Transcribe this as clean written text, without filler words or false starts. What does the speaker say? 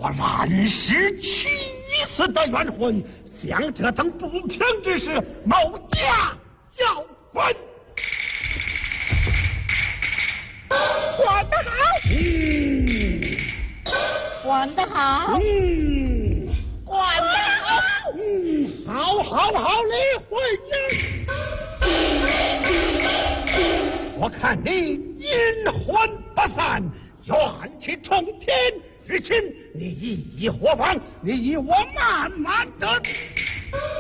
我然是妻子的冤魂，像这等不平之事，某家要滚。 管得好，管得好，管得好， 好，李慧英，我看你阴魂不散，怨气冲天。如今你一火放，你以我慢慢的。